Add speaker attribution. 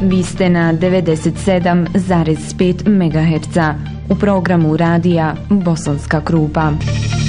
Speaker 1: Vi ste na 97,5 MHz u programu radija Bosanska Krupa.